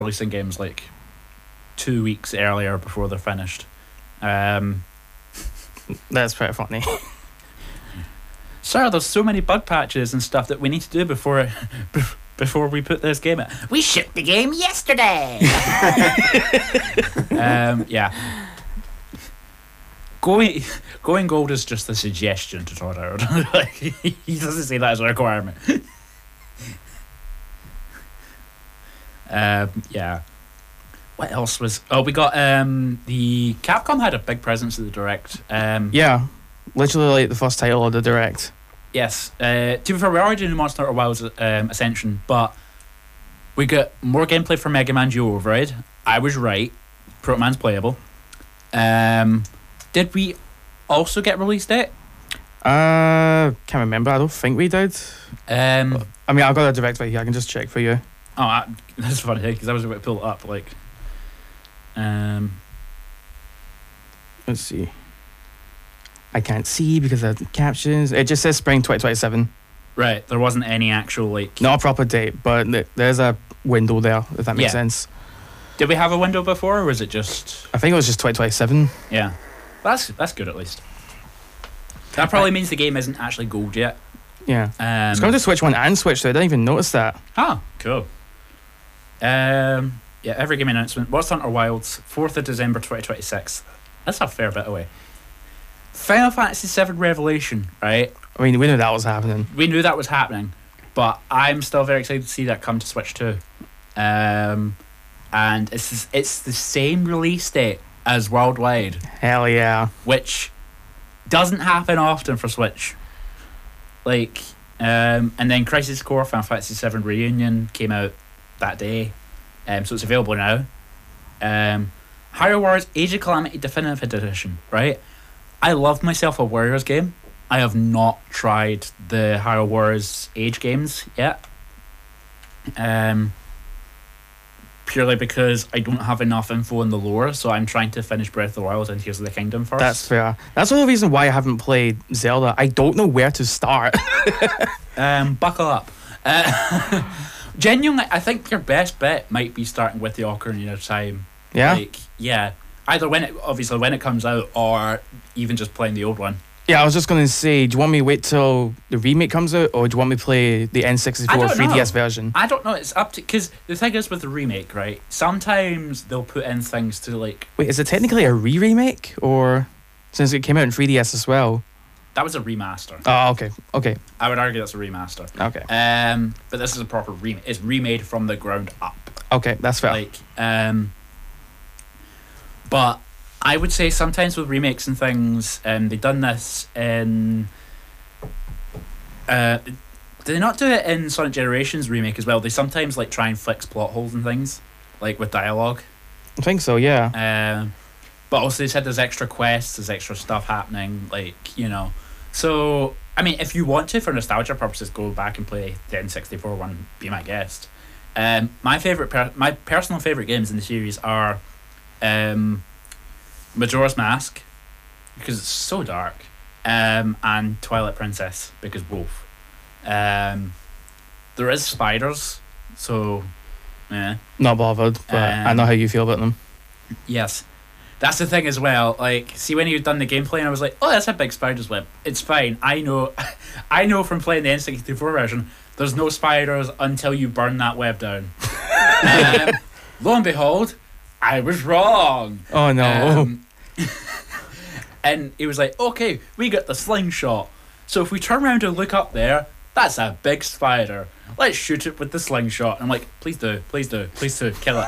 releasing games like 2 weeks earlier before they're finished. That's pretty funny. Sir, there's so many bug patches and stuff that we need to do before we put this game out. We shipped the game yesterday. Yeah. Going gold is just a suggestion to Todd Howard. Like, he doesn't say that as a requirement. Yeah. What else was? Oh, we got the Capcom had a big presence at the Direct. Yeah, literally like the first title of the Direct. Yes. To be fair, we already doing Monster Hunter Wilds Ascension, but we got more gameplay for Mega Man Geo Override. I was right. Proto Man's playable. Did we also get release date? Can't remember. I don't think we did. I mean, I've got a Direct right here. I can just check for you. Oh, that's funny because I was about to pull it up. Like, let's see. I can't see because of the captions. It just says spring 2027. Right, there wasn't any actual like. Not a proper date, but there's a window there. If that makes sense. Did we have a window before, or was it just? I think it was just 2027. Yeah, that's good at least. That probably means the game isn't actually gold yet. Yeah. It's going to Switch 1 and Switch 2. I didn't even notice that. Ah, cool. Yeah, every game announcement. Monster Hunter Wilds, 4th of December 2026. That's a fair bit away. Final Fantasy VII Revelation, right? I mean, we knew that was happening. We knew that was happening, but I'm still very excited to see that come to Switch 2. And it's the same release date as Worldwide. Hell yeah. Which doesn't happen often for Switch. Like, and then Crisis Core Final Fantasy VII Reunion came out that day, so it's available now. Hyrule Warriors Age of Calamity Definitive Edition, right? I love myself a Warriors game. I have not tried the Hyrule Warriors Age games yet. Purely because I don't have enough info in the lore, so I'm trying to finish Breath of the Wild and Tears of the Kingdom first. That's fair. That's the only reason why I haven't played Zelda. I don't know where to start. Buckle up. Genuinely, I think your best bet might be starting with the Ocarina of Time. Yeah? Like, yeah. Either when it comes out, or even just playing the old one. Yeah, I was just going to say, do you want me to wait till the remake comes out, or do you want me to play the N64 3DS version? I don't know. It's up to... Because the thing is with the remake, right? Sometimes they'll put in things to, like... Wait, is it technically a remake? Or... Since it came out in 3DS as well? That was a remaster. Oh, okay. I would argue that's a remaster. Okay. But this is a proper remake. It's remade from the ground up. Okay, that's fair. Like, but I would say sometimes with remakes and things, they've done this in... did they not do it in Sonic Generations remake as well? They sometimes like try and fix plot holes and things, like with dialogue. I think so, yeah. But also they said there's extra quests, there's extra stuff happening, like, you know. So, I mean, if you want to, for nostalgia purposes, go back and play the N64 one, be my guest. My personal favourite games in the series are Majora's Mask, because it's so dark, and Twilight Princess, because both. There is spiders, so yeah. Not bothered, but I know how you feel about them. Yes. That's the thing as well. Like, see, when you've done the gameplay, and I was like, "Oh, that's a big spider's web." It's fine. I know from playing the N64 version. There's no spiders until you burn that web down. Lo and behold, I was wrong. Oh no! And he was like, "Okay, we got the slingshot. So if we turn around and look up there, that's a big spider. Let's shoot it with the slingshot." And I'm like, "Please do, kill it."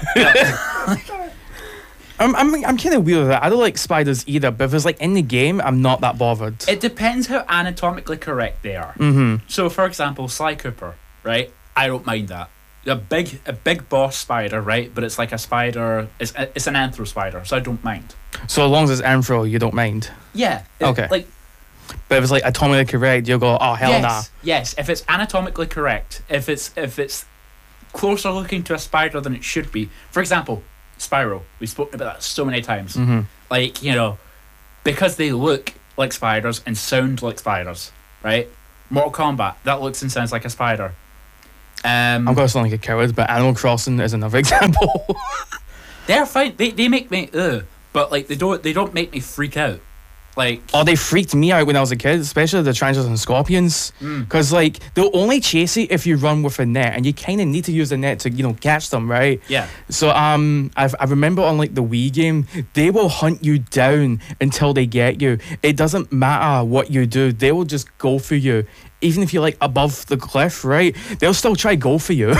I'm kind of weird with that. I don't like spiders either, but if it's like in the game, I'm not that bothered. It depends how anatomically correct they are. Mm-hmm. So, for example, Sly Cooper, right? I don't mind that. A big boss spider, right? But it's like a spider. It's an anthro spider, so I don't mind. So as long as it's anthro, you don't mind. Yeah. Okay. Like, but if it's like anatomically correct, you'll go, oh hell nah. Yes. If it's anatomically correct, if it's closer looking to a spider than it should be. For example, Spyro. We've spoken about that so many times. Mm-hmm. Like, you know, because they look like spiders and sound like spiders, right? Mortal Kombat, that looks and sounds like a spider. I'm gonna sound like a coward, but Animal Crossing is another example. They're fine. They make me but like they don't make me freak out. Like, oh, they freaked me out when I was a kid, especially the tarantulas and scorpions. Because like they'll only chase you if you run with a net, and you kind of need to use the net to catch them, right? Yeah. So I remember on like the Wii game, they will hunt you down until they get you. It doesn't matter what you do; they will just go for you, even if you're like above the cliff, right? They'll still try go for you.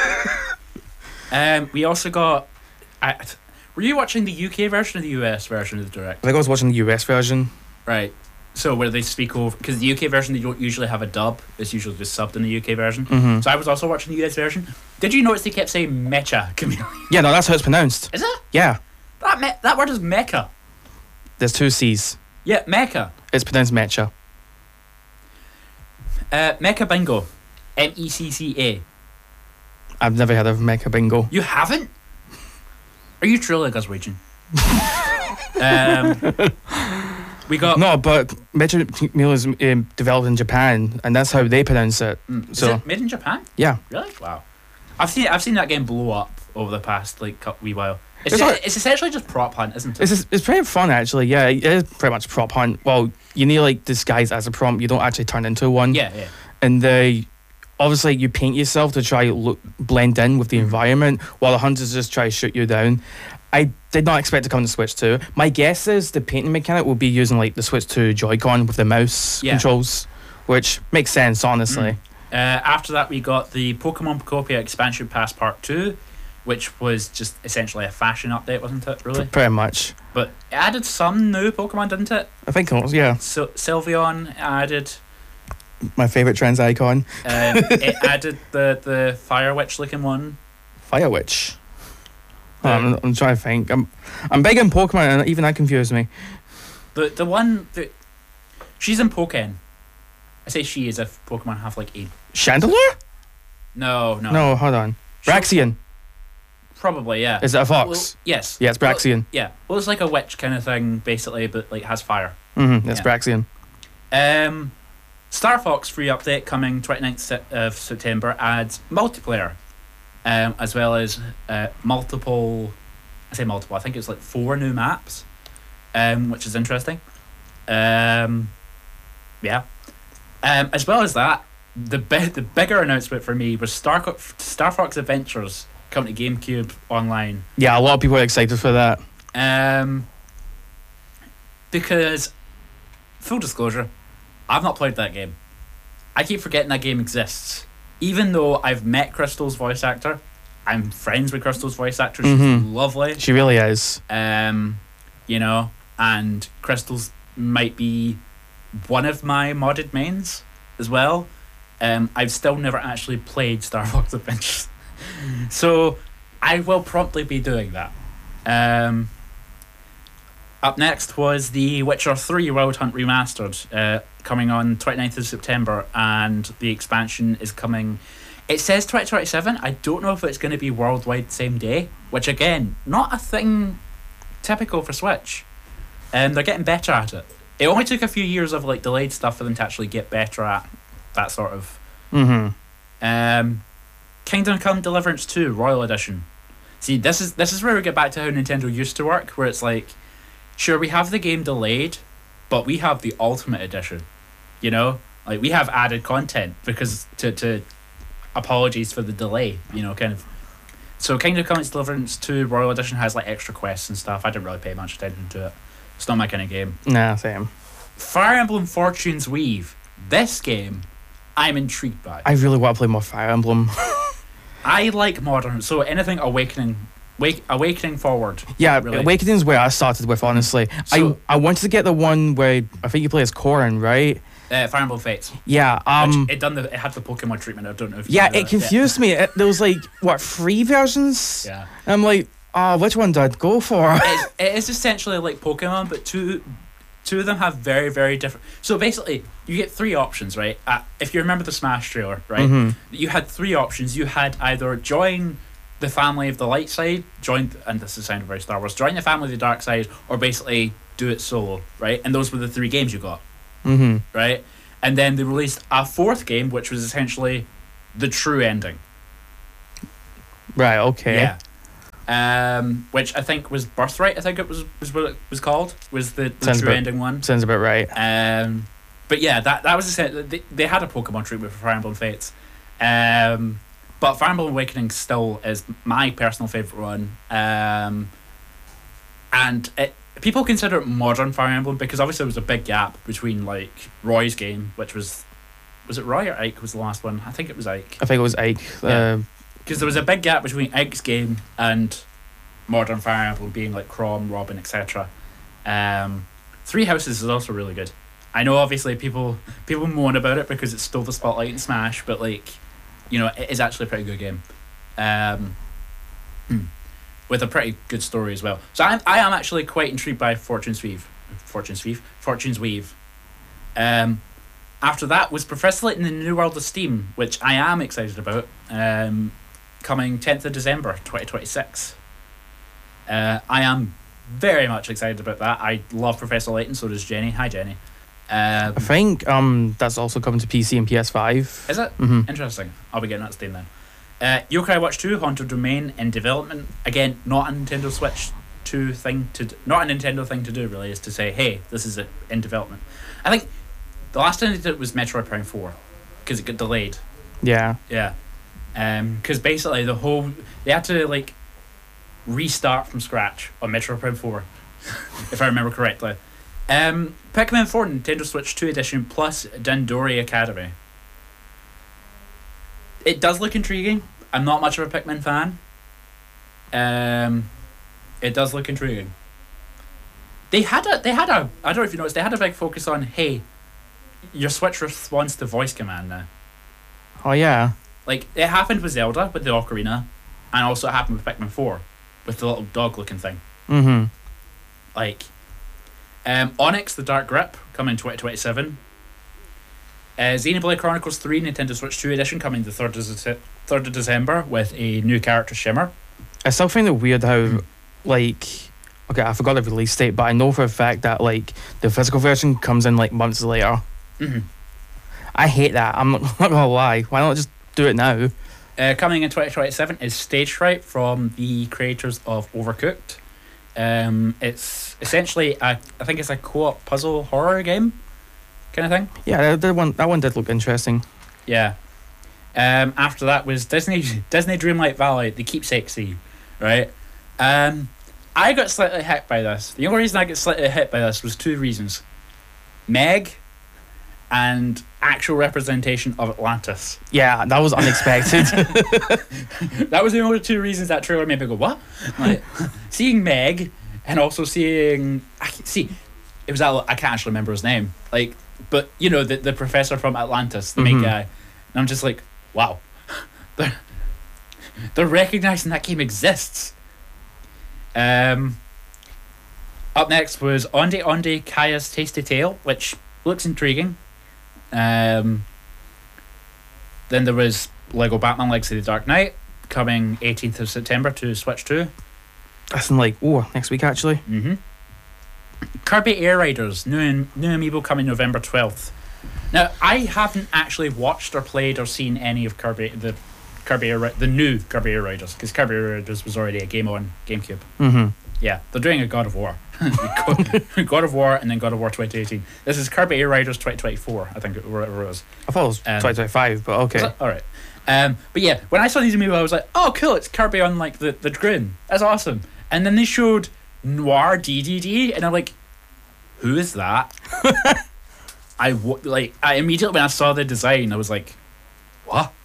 We also got. Were you watching the UK version or the US version of the Direct? I think I was watching the US version. Right. So where they speak over, because the UK version they don't usually have a dub. It's usually just subbed in the UK version. So I was also watching the US version. Did you notice they kept saying Mecha Chameleon? Yeah, no, that's how it's pronounced. Is it? Yeah. That word is Mecha. There's 2 C's. Yeah, Mecha. It's pronounced Mecha. Mecha Bingo. MECCA. I've never heard of Mecha Bingo. You haven't? Are you truly a Glaswegian? We got No, but Mecha Chameleon is developed in Japan, and that's how they pronounce it. Is So it made in Japan? yeah, Really? Wow. I've seen that game blow up over the past wee while. It's It's it's essentially just prop hunt, isn't it? it's pretty fun actually. Yeah, it is pretty much prop hunt. Well, you need like disguise as a prompt. You don't actually turn into one. Yeah. And obviously you paint yourself to try blend in with the environment, while the hunters just try to shoot you down. I did not expect to come to Switch 2. My guess is the painting mechanic will be using like the Switch 2 Joy-Con with the mouse controls, which makes sense honestly. After that, we got the Pokemon Pocopia Expansion Pass Part 2, which was just essentially a fashion update, wasn't it, really? Pretty much. But it added some new Pokemon, didn't it? I think it was, yeah. So Sylveon added. My favourite trans icon. It added the Fire Witch looking one. Fire Witch. I'm trying to think. I'm big in Pokemon, and even that confused me. The one that she's in Pokken. I say she as if Pokemon have like a Chandelure? no. No, hold on. Braxian. Probably, yeah. Is it a fox? Well, yes. Yeah, it's Braxian. Well, yeah. Well, it's like a witch kind of thing, basically, but like has fire. That's Yeah. Braxian. Star Fox free update coming 29th of September adds multiplayer, as well as multiple. I say multiple. I think it's like 4 new maps, which is interesting. Yeah. As well as that, the bigger announcement for me was Star Fox Adventures coming to GameCube online. Yeah, a lot of people are excited for that. Because, full disclosure, I've not played that game. I keep forgetting that game exists. Even though I've met Crystal's voice actor, I'm friends with Crystal's voice actor. She's lovely. She really is. And Crystal's might be one of my modded mains as well. I've still never actually played Star Fox Adventures. So I will promptly be doing that. Up next was The Witcher 3 Wild Hunt Remastered, coming on 29th of September, and the expansion is coming. It says 2027. I don't know if it's going to be worldwide same day, which again, not a thing typical for Switch. They're getting better at it. It only took a few years of like delayed stuff for them to actually get better at that sort of. Kingdom Come Deliverance 2 Royal Edition. See, this is where we get back to how Nintendo used to work, where it's like, sure, we have the game delayed, but we have the Ultimate Edition. You know, like we have added content because to apologies for the delay. You know, kind of. So Kingdom Come Deliverance 2 Royal Edition has like extra quests and stuff. I didn't really pay much attention to it. It's not my kind of game. Nah, same. Fire Emblem Fortune's Weave. This game, I'm intrigued by. I really want to play more Fire Emblem. I like modern, so anything Awakening forward. Yeah, really. Awakening's where I started with, honestly. So- I wanted to get the one where I think you play as Corrin, right? Fire Emblem Fates. Yeah. Which it had the Pokemon treatment. I don't know if you Yeah, know it that. confused me. There was like 3 versions. Yeah. I'm like, which one did I go for? It is essentially like Pokemon, but two of them have very, very different. So basically, you get 3 options, right? If you remember the Smash trailer, right? You had 3 options. You had either join the family of the light side, and this is sounding very Star Wars, join the family of the dark side, or basically do it solo, right? And those were the 3 games you got, right? And then they released a 4th game, which was essentially the true ending. Right. Okay. Yeah. Which I think was Birthright. I think it was what it was called. Was the true ending one? Sounds about right. But yeah, that was they had a Pokemon treatment for Fire Emblem Fates. But Fire Emblem Awakening still is my personal favourite one. And people consider it modern Fire Emblem because obviously there was a big gap between like Roy's game, which was it Roy or Ike was the last one? I think it was Ike. I think it was Ike. Yeah. Because there was a big gap between Ike's game and modern Fire Emblem being like Chrom, Robin, etc. Three Houses is also really good. I know obviously people moan about it because it stole the spotlight in Smash, but like, you know, it is actually a pretty good game. With a pretty good story as well. So I am actually quite intrigued by Fortune's Weave. After that was Professor Layton in the New World of Steam, which I am excited about. Coming 10th of December 2026. I am very much excited about that. I love Professor Layton, so does Jenny. Hi, Jenny. I think that's also coming to PC and PS5. Is it? Mm-hmm. Interesting. I'll be getting that Steam then. Yokai Watch 2 Haunted Domain in development. Again, not a Nintendo Switch 2 thing not a Nintendo thing to do really, is to say, hey, this is in development. I think the last time they did it was Metroid Prime 4 because it got delayed. Yeah. Yeah. Because basically they had to like restart from scratch on Metroid Prime 4 if I remember correctly. Pikmin 4 Nintendo Switch 2 edition plus Dandori Academy. It does look intriguing. I'm not much of a Pikmin fan. It does look intriguing. They had a I don't know if you noticed, they had a big focus on, hey, your Switch responds to voice command now. Oh yeah. Like, it happened with Zelda, with the Ocarina, and also it happened with Pikmin 4, with the little dog-looking thing. Mm-hmm. Like, Onyx, The Dark Grip, coming 2027. Xenoblade Chronicles 3 Nintendo Switch 2 edition coming the 3rd of December with a new character, Shimmer. I still find it weird how, like, okay, I forgot the release date, but I know for a fact that, like, the physical version comes in, like, months later. Mm-hmm. I hate that. I'm not gonna lie. Why not just do it now? Coming in 2027 is Stage Fright from the creators of Overcooked. It's essentially I think it's a co-op puzzle horror game kind of thing. Yeah, that one did look interesting. Yeah. After that was Disney Dreamlight Valley, the Keepsake Sea, right? I got slightly hit by this. The only reason I got slightly hit by this was two reasons: Meg and actual representation of Atlantis. Yeah, that was unexpected. That was the only two reasons that trailer made me go, what? Like, seeing Meg and also seeing... it was that... I can't actually remember his name. Like, but, you know, the professor from Atlantis, the main guy. And I'm just like, wow. They're recognising that game exists. Up next was Onde Onde Kaya's Tasty Tale, which looks intriguing. Then there was Lego Batman Legacy of the Dark Knight coming 18th of September to Switch 2. That's in like next week actually. Mm-hmm. Kirby Air Riders new amiibo coming November 12th. Now I haven't actually watched or played or seen any of the new Kirby Air Riders, because Kirby Air Riders was already a game on GameCube. Mm-hmm. Yeah, they're doing a God of War. God of War and then God of War 2018. This is Kirby Air Riders 2024, I think, whatever it was. I thought it was 2025, but okay. Alright. But yeah, when I saw these amiibo, I was like, oh cool, it's Kirby on like the Dragoon. That's awesome. And then they showed Noir DDD, and I'm like, who is that? I immediately, when I saw the design, I was like, what?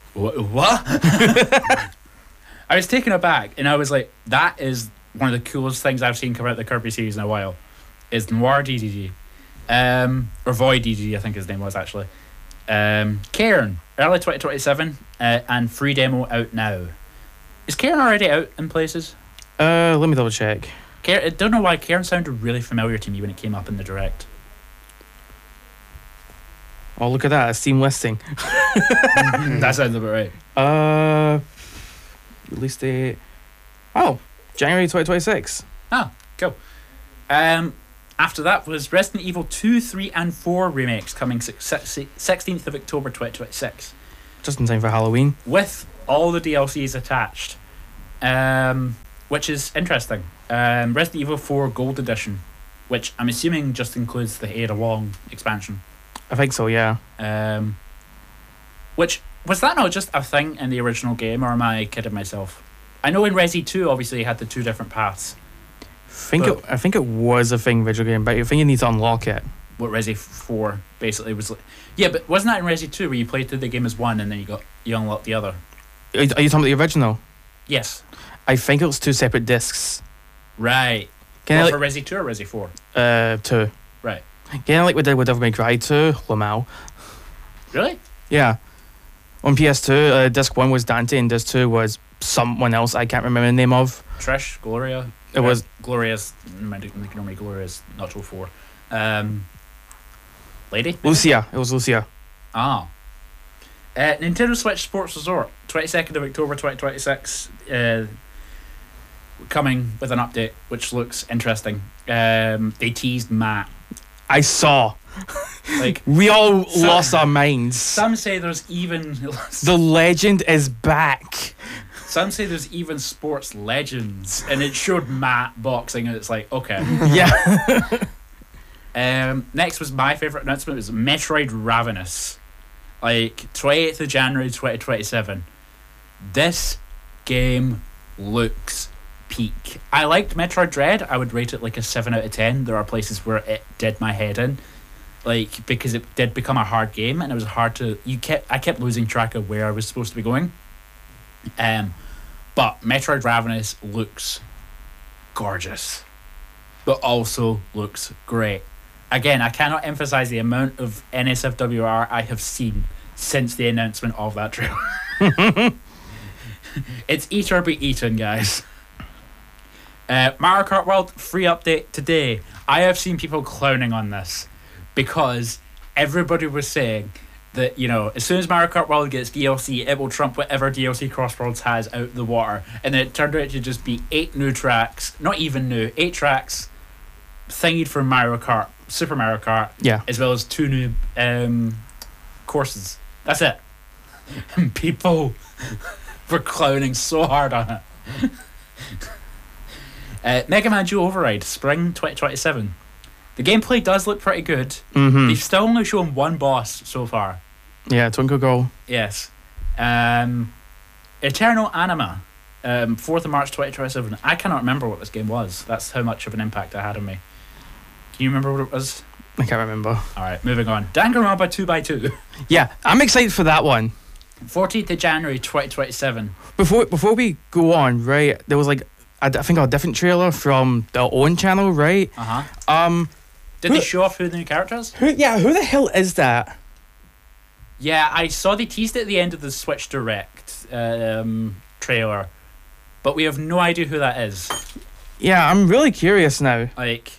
I was taken aback, and I was like, that is one of the coolest things I've seen come out of the Kirby series in a while, is Noir DDD. Or Void DDD, I think his name was actually. Cairn, early 2027, and free demo out now. Is Cairn already out in places? Let me double check. I don't know why Cairn sounded really familiar to me when it came up in the direct. Oh, look at that, a Steam listing. That sounds about right. Release date. Oh, January 2026. Oh, cool. After that was Resident Evil 2, 3 and 4 remakes coming 16th of October 2026. just in time for Halloween. with all the DLCs attached, which is interesting. Resident Evil 4 Gold Edition, which I'm assuming just includes the Ada Wong expansion. I think so, yeah. Which, was that not just a thing in the original game, or am I kidding myself? I know in Resi 2, obviously, you had the two different paths. I think it was a thing video game, but I think you need to unlock it. What Resi 4 basically was like. Yeah, but wasn't that in Resi 2 where you played through the game as one and then you unlocked the other? Are you talking about the original? Yes. I think it was 2 separate discs. Right. Kind For of Resi 2 or Resi 4? 2. Right. Kind of like we did with Devil May Cry 2, Lamau. Really? Yeah. On PS2, disc 1 was Dante and disc 2 was someone else I can't remember the name of. Trish, Gloria. It was Gloria's. Normally Gloria's not till 4. Lady. maybe? Lucia. It was Lucia. Ah. Nintendo Switch Sports Resort, 22nd of October 2026. Coming with an update, which looks interesting. They teased Matt. I saw. Like, We all lost our minds. some say there's even The legend is back. some say there's even sports legends, and it showed Matt boxing, and it's like, okay. Yeah. Next was my favorite announcement. It was Metroid Ravenous, like 28th of January 2027. This game looks peak. I liked Metroid Dread. I would rate it like a 7 out of 10. There are places where it did my head in, like, because it did become a hard game, and it was hard to I kept losing track of where I was supposed to be going. But Metroid Ravenous looks gorgeous, but also looks great. Again, I cannot emphasize the amount of NSFWR I have seen since the announcement of that trailer. It's eat or be eaten, guys. Mario Kart World free update today. I have seen people clowning on this because everybody was saying that, you know, as soon as Mario Kart World gets DLC, it will trump whatever DLC Crossworlds has out the water. And then it turned out to just be 8 new tracks, not even new, 8 tracks thingied from Mario Kart, Super Mario Kart, Yeah. as well as 2 new courses. That's it. And people were clowning so hard on it. Mega Man Dual Override, spring 2027. The gameplay does look pretty good. Mm-hmm. They've still only shown one boss so far. Yeah, Twinkle Girl. Yes. Eternal Anima, 4th of March 2027. I cannot remember what this game was. That's how much of an impact it had on me. Can you remember what it was? I can't remember. Alright, moving on. Danganronpa 2x2. Yeah, I'm excited for that one. 14th of January 2027. Before we go on, right, there was like I think a different trailer from their own channel, right? Uh-huh. Did they show off who the new character is? Who the hell is that? Yeah, I saw they teased it at the end of the Switch Direct trailer, but we have no idea who that is. Yeah, I'm really curious now. Like,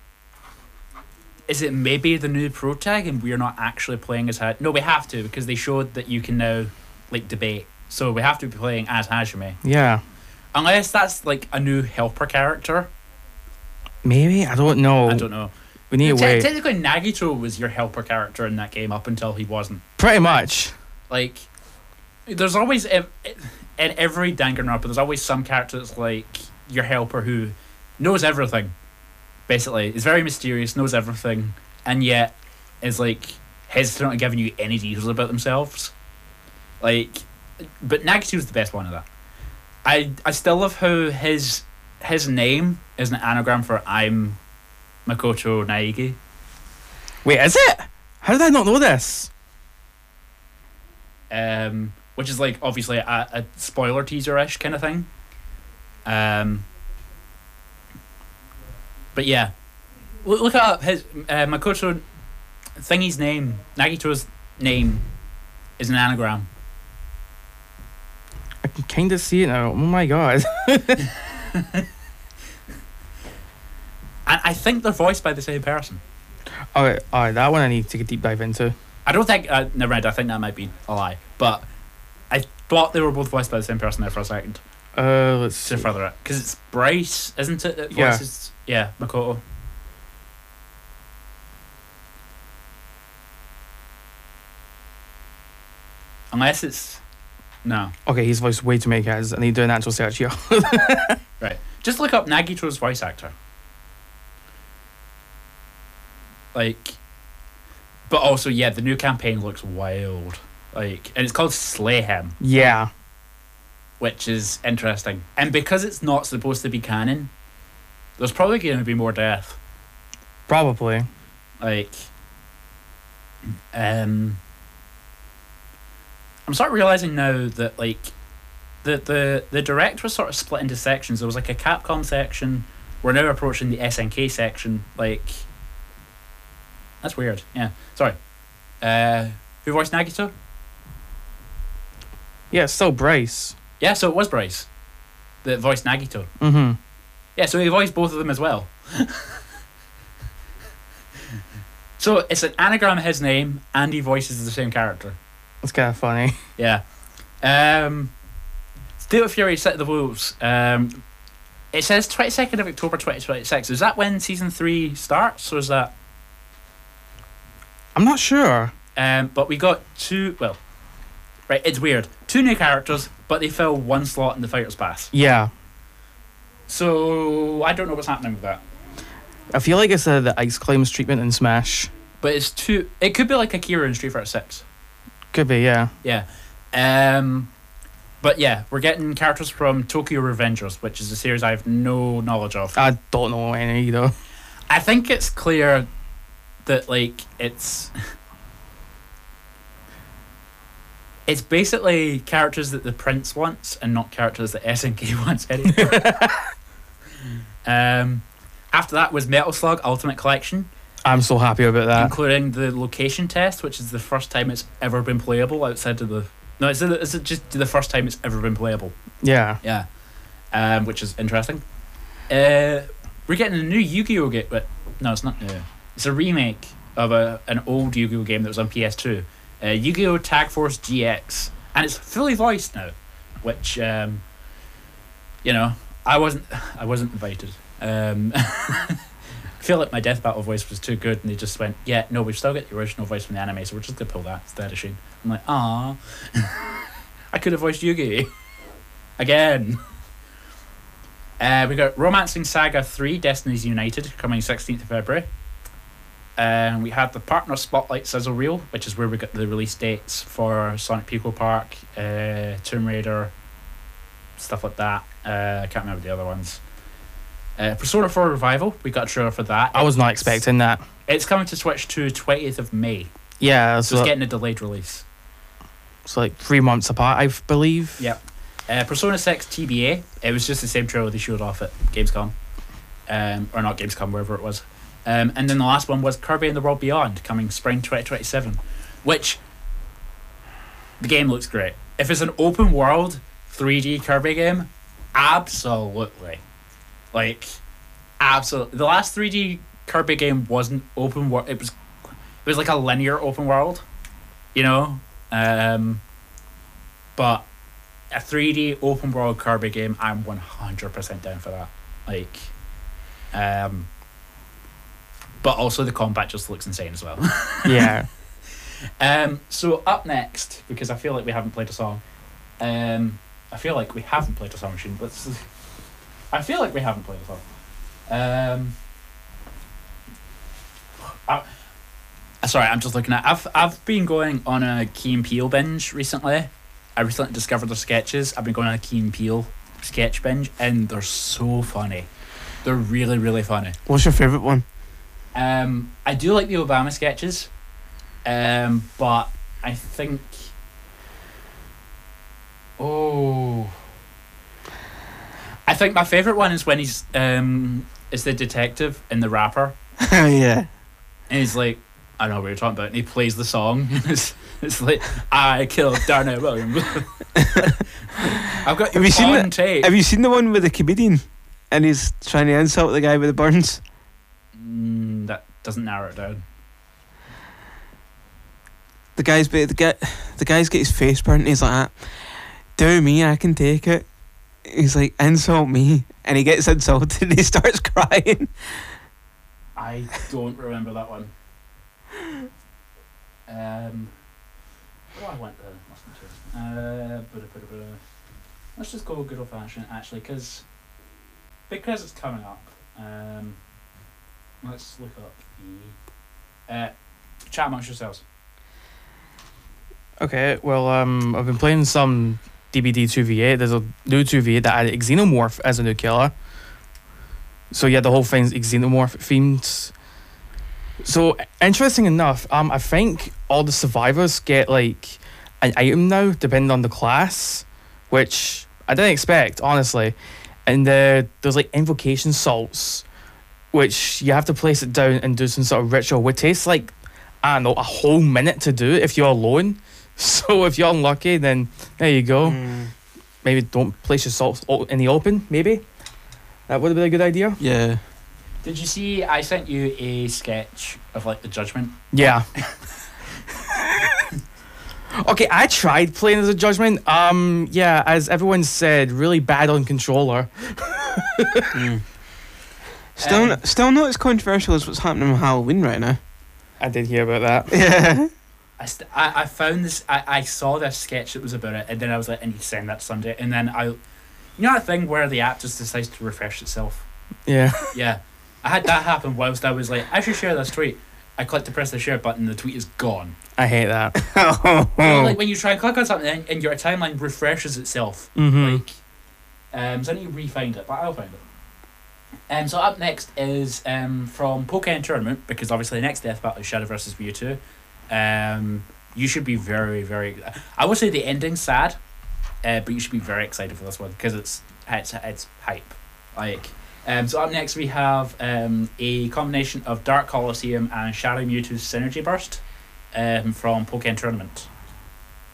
is it maybe the new Pro Tag and we're not actually playing as No, we have to, because they showed that you can now, like, debate. So we have to be playing as Hajime. Yeah. Unless that's, like, a new helper character. Maybe? I don't know. I don't know. We need to wait. Technically, Nagito was your helper character in that game up until he wasn't. Pretty much. Like, there's always, in every Danganronpa, there's always some character that's like your helper who knows everything, basically. Is very mysterious, knows everything, and yet is, like, hesitant on giving you any details about themselves. Like, but Nagito's the best one of that. I still love how his name is an anagram for I'm Makoto Naegi. Wait, is it? How did I not know this? Which is, like, obviously a spoiler teaser-ish kind of thing. But yeah, look it up. His Makoto thingy's name, Nagito's name, is an anagram. I can kind of see it now. Oh my god. And I think they're voiced by the same person. Alright, that one I need to take a deep dive into. I don't think, never mind, I think that might be a lie. But I thought they were both voiced by the same person there for a second. Let's To see. further it. Because it's Bryce, isn't it, that Yeah. voices... Yeah, Makoto. Unless it's no. Okay, he's voiced way too many characters. I need to do an actual search here. Right. Just look up Nagito's voice actor. Like, but also, yeah, the new campaign looks wild. Like, and it's called Slay Him, Yeah. which is interesting. And because it's not supposed to be canon, there's probably going to be more death. Probably. Like, I'm sort of realizing now that like the direct was sort of split into sections. There was like a Capcom section. We're now approaching the SNK section. Like, that's weird. Yeah. Sorry. Who voiced Nagito? Yeah, it's still Bryce. Yeah, so it was Bryce that voiced Nagito. Mm-hmm. Yeah, so he voiced both of them as well. So it's an anagram of his name, and he voices the same character. It's kind of funny. Yeah. Steel of Fury, City of the Wolves. It says 22nd of October 2026. Is that when Season 3 starts, or is that... I'm not sure. But we got two... Well, right, it's weird. 2 new characters, but they fill 1 slot in the Fighter's Pass. Yeah. So, I don't know what's happening with that. I feel like it's the Ice Climbs treatment in Smash. But it's 2... It could be like Akira in Street Fighter 6. Could be, yeah. Yeah. But yeah, we're getting characters from Tokyo Revengers, which is a series I have no knowledge of. I don't know any either. I think it's clear that like it's basically characters that the Prince wants and not characters that SNK wants anymore. After that was Metal Slug Ultimate Collection. I'm so happy about that. Including the location test, which is the first time it's ever been playable outside of the... No, it's just the first time it's ever been playable. Yeah. Yeah. Which is interesting. We're getting a new Yu-Gi-Oh! Game, but no, it's not new. It's a remake of an old Yu-Gi-Oh! Game that was on PS2. Yu-Gi-Oh! Tag Force GX. And it's fully voiced now. Which, I wasn't invited. I feel like my Death Battle voice was too good, and they just went, yeah, no, we've still got the original voice from the anime, so we're just going to pull that instead of Shane. I'm like, ah, I could have voiced Yugi. Again. We got Romancing Saga 3, Destinies United, coming 16th of February. We had the Partner Spotlight Sizzle Reel, which is where we got the release dates for Sonic Pico Park, Tomb Raider, stuff like that. I can't remember the other ones. Persona 4 Revival, we got a trailer for that. I was not expecting that. It's coming to Switch to 20th of May. Yeah. So it's getting a delayed release. It's like 3 months apart, I believe. Yep. Persona 6 TBA, it was just the same trailer they showed off at Gamescom. Or not Gamescom, wherever it was. And then the last one was Kirby and the World Beyond, coming spring 2027. Which, the game looks great. If it's an open world 3D Kirby game, absolutely. Like, absolutely. The last 3D Kirby game wasn't open world. It was like a linear open world, you know? But a 3D open world Kirby game, I'm 100% down for that. Like, but also the combat just looks insane as well. Yeah. So up next, because I feel like we haven't played a song. I feel like we haven't played a song machine, but sorry, I'm just looking at. I've been going on a Key and Peele binge recently. I recently discovered their sketches. I've been going on a Key and Peele sketch binge, and they're so funny. They're really, really funny. What's your favourite one? I do like the Obama sketches, but I think. I think my favourite one is when he's is the detective and the rapper. Yeah. And he's like, I don't know what you're talking about, and he plays the song. it's like, I killed Darnell Williams. I've got your on tape. Have you seen the one with the comedian and he's trying to insult the guy with the burns? That doesn't narrow it down. The guy's got his face burnt and he's like, do me, I can take it. He's like, insult me, and he gets insulted and he starts crying. I don't remember that one. what do I want to listen to? Let's just go good old fashioned actually, because it's coming up. Let's look up the chat amongst yourselves. Okay, well, I've been playing some DBD 2v8. There's a new 2v8 that added Xenomorph as a new killer. So yeah, the whole thing's Xenomorph themed. So interesting enough, I think all the survivors get like an item now, depending on the class, which I didn't expect, honestly. And there's like invocation salts, which you have to place it down and do some sort of ritual, which takes like, I don't know, a whole minute to do if you're alone. So if you're unlucky, then there you go. Maybe don't place your salts in the open, maybe. That would have been a good idea. Yeah. Did you see I sent you a sketch of like the judgment? Yeah. Okay, I tried playing as a judgment. Yeah, as everyone said, really bad on controller. Still not as controversial as what's happening on Halloween right now. I did hear about that. Yeah. I found this. I saw this sketch that was about it, and then I was like, I need to send that to somebody. And then you know that thing where the app just decides to refresh itself. Yeah. Yeah, I had that happen whilst I was like, I should share this tweet. I clicked to press the share button, and the tweet is gone. I hate that. You know, like when you try and click on something and your timeline refreshes itself. Mhm. Like, so I need to re-find it, but I'll find it. So up next is from Pokken Tournament, because obviously the next death battle is Shadow versus Mewtwo. You should be very, very. I would say the ending's sad, but you should be very excited for this one because it's hype. Like, so up next we have a combination of Dark Colosseum and Shadow Mewtwo's Synergy Burst from Pokken Tournament.